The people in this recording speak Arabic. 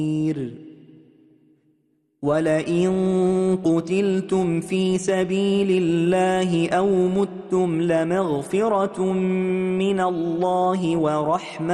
وَلَئِن قُتِلْتُمْ فِي سَبِيلِ اللَّهِ أَوْ مُتُّمْ لَمَغْفِرَةٌ مِّنَ اللَّهِ وَرَحْمَةٌ